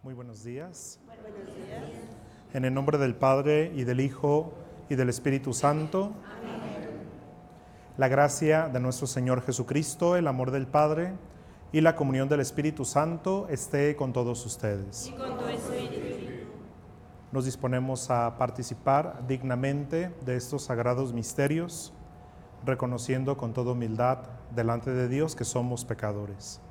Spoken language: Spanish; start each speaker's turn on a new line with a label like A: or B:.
A: Muy buenos días.
B: Buenos días.
A: En el nombre del Padre, y del Hijo, y del Espíritu Santo.
B: Amén.
A: La gracia de nuestro Señor Jesucristo, el amor del Padre, y la comunión del Espíritu Santo esté con todos ustedes.
B: Y con tu espíritu.
A: Nos disponemos a participar dignamente de estos sagrados misterios, reconociendo con toda humildad delante de Dios que somos pecadores.